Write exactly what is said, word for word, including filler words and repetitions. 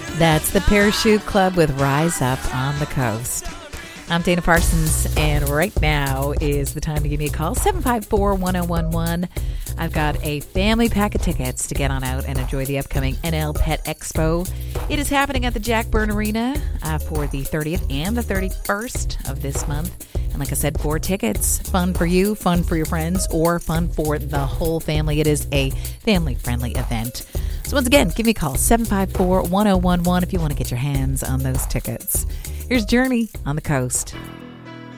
That's the Parachute Club with Rise Up on the Coast. I'm Dana Parsons, and right now is the time to give me a call, seven five four, one oh one one. I've got a family pack of tickets to get on out and enjoy the upcoming N L Pet Expo. It is happening at the Jack Byrne Arena uh, for the thirtieth and the thirty-first of this month. And like I said, four tickets. Fun for you, fun for your friends, or fun for the whole family. It is a family-friendly event. So once again, give me a call, seven five four, one oh one one, if you want to get your hands on those tickets. Here's Journey on the Coast.